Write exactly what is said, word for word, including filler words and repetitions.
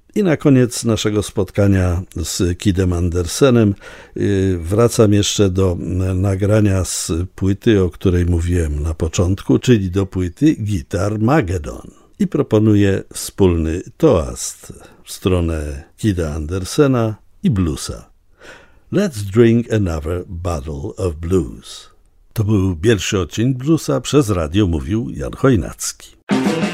I na koniec naszego spotkania z Kidem Andersenem wracam jeszcze do nagrania z płyty, o której mówiłem na początku, czyli do płyty Guitarmageddon. I proponuję wspólny toast w stronę Kida Andersena i bluesa. Let's drink another bottle of blues. To był pierwszy odcinek bluesa, przez radio mówił Jan Chojnacki.